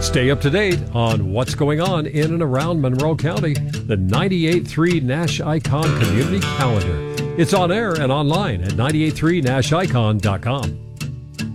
Stay up to date on what's going on in and around Monroe County. The 98.3 Nash Icon Community Calendar. It's on air and online at 983nashicon.com.